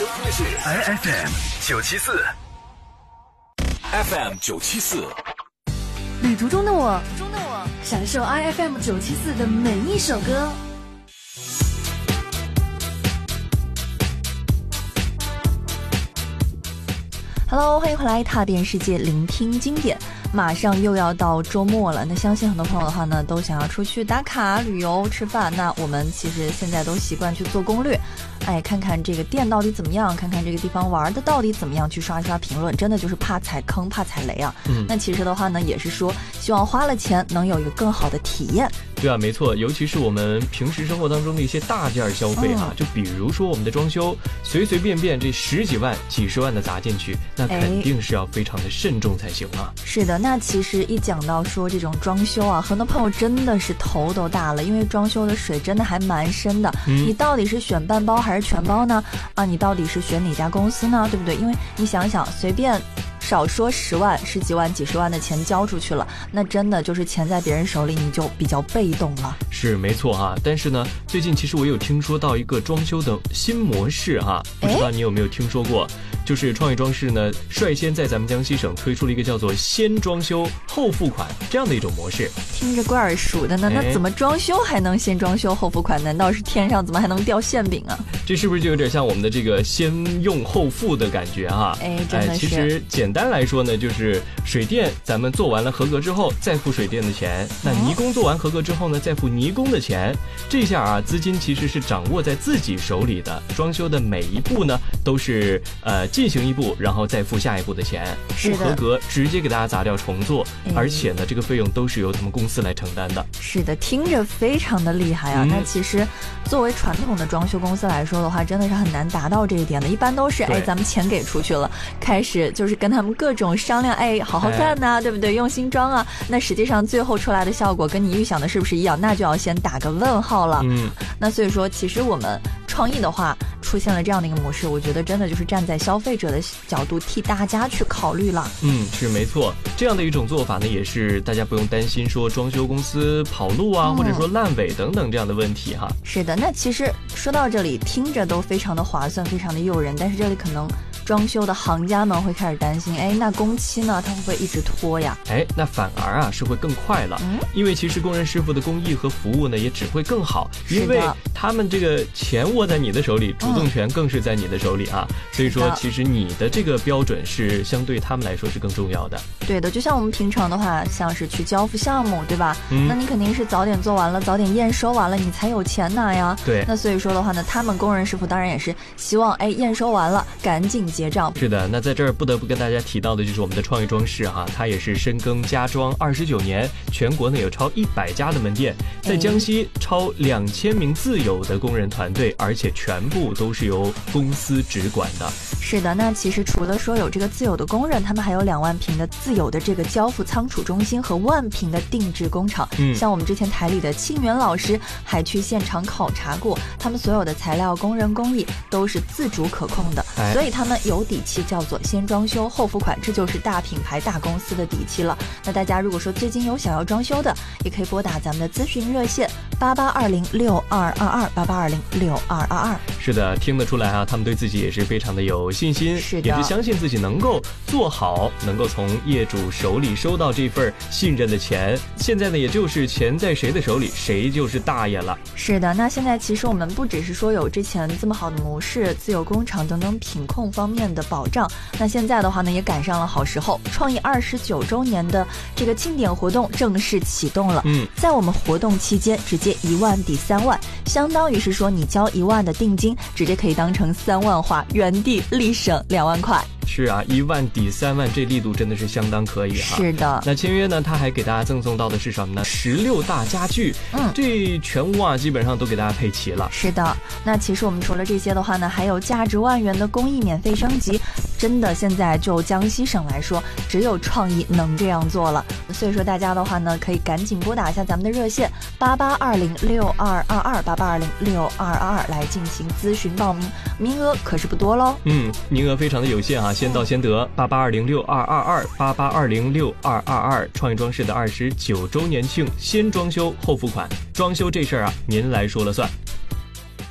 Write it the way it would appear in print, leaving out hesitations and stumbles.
收听的是 IFM 974 旅途中的我享受 IFM 974的每一首歌。Hello， 欢迎回来踏遍世界，聆听经典。马上又要到周末了，那相信很多朋友的话呢，都想要出去打卡、旅游、吃饭。那我们其实现在都习惯去做攻略，看看这个店到底怎么样，看看这个地方玩的到底怎么样，去刷一刷评论，真的就是怕踩坑、怕踩雷啊。那其实的话呢，也是说希望花了钱能有一个更好的体验。 对啊，没错，尤其是我们平时生活当中的一些大件消费啊，就比如说我们的装修，随随便便这10几万、几十万的砸进去，那肯定是要非常的慎重才行啊。 是的，那其实一讲到说这种装修啊，很多朋友真的是头都大了，因为装修的水真的还蛮深的。你到底是选半包还是全包呢？你到底是选哪家公司呢？对不对？因为你想想，随便少说10万、10几万、几十万的钱交出去了，那真的就是钱在别人手里，你就比较被动了。 是没错哈，但是呢，最近其实我有听说到一个装修的新模式哈，不知道你有没有听说过？就是创意装饰呢，率先在咱们江西省推出了一个叫做先装修后付款这样的一种模式。 听着怪耳熟的呢，那怎么装修还能先装修后付款？难道是天上怎么还能掉馅饼啊？ 这是不是就有点像我们的这个先用后付的感觉哈？ 真的是。 其实简单来说呢，就是水电咱们做完了合格之后再付水电的钱，那泥工做完合格之后呢再付泥工的钱，这下啊资金其实是掌握在自己手里的，装修的每一步呢都是进行一步然后再付下一步的钱，不合格直接给大家砸掉重做，而且呢这个费用都是由他们公司来承担的。 是的，听着非常的厉害啊。那其实作为传统的装修公司来说的话，真的是很难达到这一点的，一般都是咱们钱给出去了，开始就是跟他们各种商量，好好干呐，对不对？用心装啊，那实际上最后出来的效果跟你预想的是不是一样？那就要先打个问号了。那所以说其实我们创意的话出现了这样的一个模式，我觉得真的就是站在消费者的角度替大家去考虑了。 是没错，这样的一种做法呢，也是大家不用担心说装修公司跑路啊，或者说烂尾等等这样的问题哈。 是的，那其实说到这里听着都非常的划算，非常的诱人，但是这里可能装修的行家们会开始担心，那工期呢，他会不会一直拖呀？ 那反而啊是会更快了，因为其实工人师傅的工艺和服务呢也只会更好，因为他们这个钱握在你的手里，主动权更是在你的手里啊，所以说其实你的这个标准是相对他们来说是更重要的。 对的，就像我们平常的话，像是去交付项目，对吧？那你肯定是早点做完了，早点验收完了，你才有钱拿呀。 对， 那所以说的话呢，他们工人师傅当然也是希望验收完了赶紧结账。 是的，那在这儿不得不跟大家提到的就是我们的创意装饰哈，它也是深耕家装29年，全国呢有超100家的门店，在江西超2000名自有的工人团队，而且全部都是由公司直管的。 是的，那其实除了说有这个自有的工人，他们还有2万平的自有的这个交付仓储中心和1万平的定制工厂。像我们之前台里的庆元老师还去现场考察过，他们所有的材料、工人、工艺都是自主可控的，所以他们有底气，叫做先装修后付款，这就是大品牌大公司的底气了。那大家如果说最近有想要装修的，也可以拨打咱们的咨询热线8820622288206222。 是的，听得出来啊，他们对自己也是非常的有信心，也是相信自己能够做好，能够从业主手里收到这份信任的钱。现在呢，也就是钱在谁的手里，谁就是大爷了。 是的，那现在其实我们不只是说有之前这么好的模式、自有工厂等等品控方面的保障，那现在的话呢，也赶上了好时候，创意29周年的这个庆典活动正式启动了。在我们活动期间，直接1万抵3万，相当于是说你交1万的定金，直接可以当成3万花，原地立省2万块。 是啊，1万抵3万，这力度真的是相当可以哈。 是的， 那签约呢，他还给大家赠送到的是什么呢？16大家具，这全屋啊基本上都给大家配齐了。 是的，那其实我们除了这些的话呢，还有价值万元的工艺免费升级，真的现在就江西省来说，只有创意能这样做了。所以说大家的话呢，可以赶紧拨打一下咱们的热线8820622288206222来进行咨询报名，名额可是不多喽。 名额非常的有限啊，先到先得。8820622288206222，创意装饰的29周年庆，先装修后付款，装修这事儿啊，您来说了算。